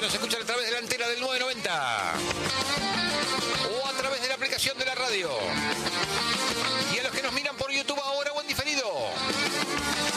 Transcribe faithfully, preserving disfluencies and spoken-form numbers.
nos escuchan a través de la antena del nueve noventa o a través de la aplicación de la radio.